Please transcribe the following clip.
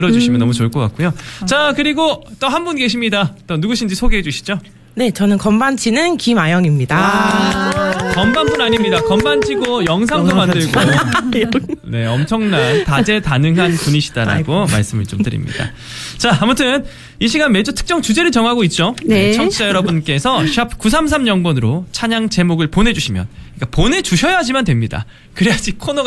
불러주시면 너무 좋을 것 같고요. 자, 그리고 또 한 분 계십니다. 또 누구신지 소개해 주시죠. 네, 저는 건반 치는 김아영입니다. 건반뿐 아닙니다. 건반 치고 영상도 만들고 네, 엄청난 다재다능한 분이시다라고 말씀을 좀 드립니다. 자, 아무튼 이 시간 매주 특정 주제를 정하고 있죠. 네. 청취자 여러분께서 샵 9330번으로 찬양 제목을 보내주시면, 그러니까 보내주셔야지만 됩니다. 그래야지 코너가